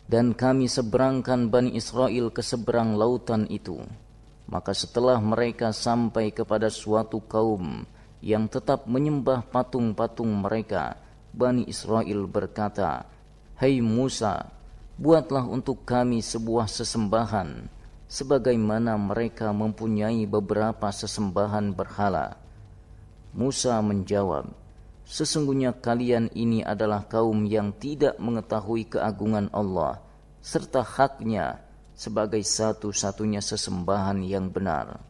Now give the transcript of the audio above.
Dan kami seberangkan Bani Israel ke seberang lautan itu. Maka setelah mereka sampai kepada suatu kaum yang tetap menyembah patung-patung mereka, Bani Israel berkata, "Hai Musa, buatlah untuk kami sebuah sesembahan, sebagaimana mereka mempunyai beberapa sesembahan berhala." Musa menjawab, "Sesungguhnya kalian ini adalah kaum yang tidak mengetahui keagungan Allah serta haknya sebagai satu-satunya sesembahan yang benar."